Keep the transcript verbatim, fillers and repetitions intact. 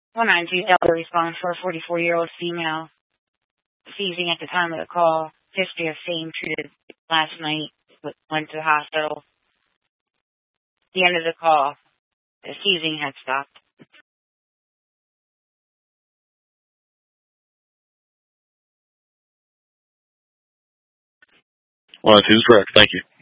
one nine two Delta response for a forty-four-year-old female seizing at the time of the call. History of fame treated last night, went to the hospital. At the end of the call, the seizing had stopped. one oh two is correct. Thank you.